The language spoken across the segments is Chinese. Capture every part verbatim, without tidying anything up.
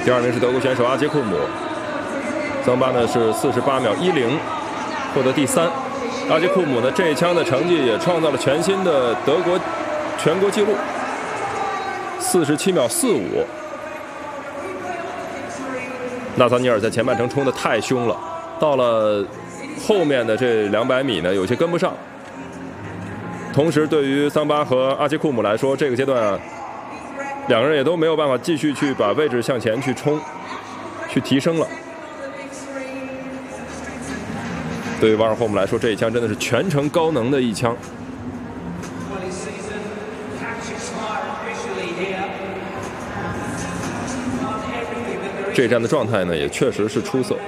第二名是德国选手阿杰库姆，桑巴呢是四十八秒一零获得第三。阿杰库姆呢这一枪的成绩也创造了全新的德国全国纪录，四十七秒四五。纳萨尼尔在前半程冲得太凶了，到了后面的这两百米呢有些跟不上。同时，对于桑巴和阿杰库姆来说，这个阶段啊，两个人也都没有办法继续去把位置向前去冲，去提升了。对于瓦尔霍姆来说，这一枪真的是全程高能的一枪。这一战的状态呢，也确实是出色。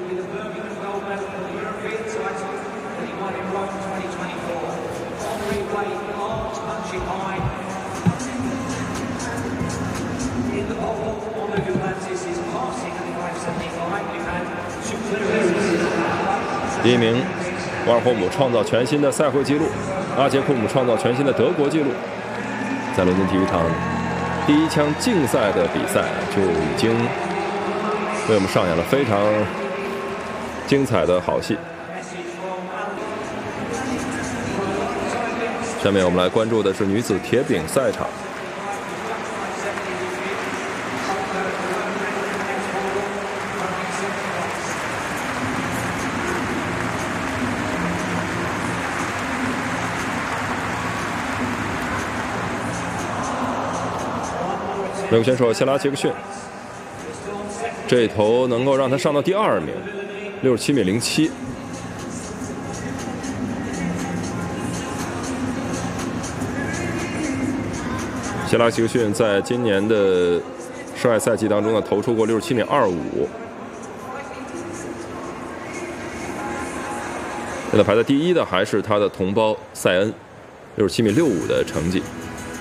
第一名，瓦尔霍姆创造全新的赛会纪录，阿杰库姆创造全新的德国纪录。在伦敦体育场第一枪竞赛的比赛就已经为我们上演了非常精彩的好戏。下面我们来关注的是女子铁饼赛场。美国选手谢拉杰克逊，这一头能够让他上到第二名，六十七米零七。谢拉杰克逊在今年的室外赛季当中呢，投出过六十七点二五。现在排在第一的还是他的同胞塞恩，六十七米六五的成绩。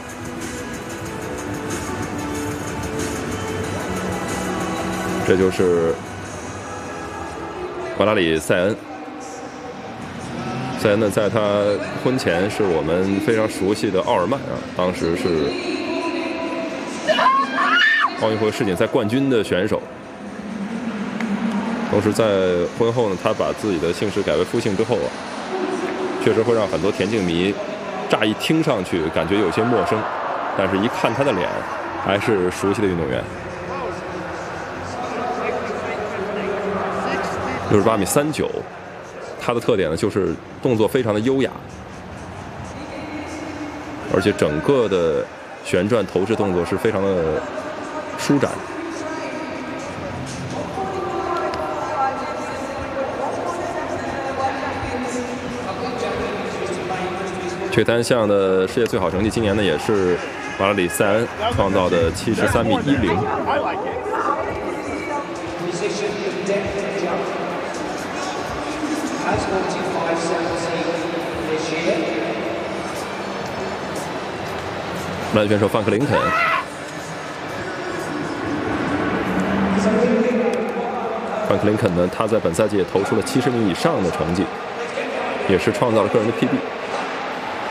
这就是巴拉里塞恩。塞恩呢，在他婚前是我们非常熟悉的奥尔曼啊，当时是奥运会世锦赛冠军的选手。同时在婚后呢，他把自己的姓氏改为夫姓之后啊，确实会让很多田径迷乍一听上去感觉有些陌生，但是一看他的脸，还是熟悉的运动员。六十八米三九，它的特点呢就是动作非常的优雅，而且整个的旋转投掷动作是非常的舒展。这单项的世界最好成绩，今年呢也是巴拉里塞恩创造的七十三米一零。男选手范克林肯，范克林肯呢，他在本赛季也投出了七十米以上的成绩，也是创造了个人的 P B。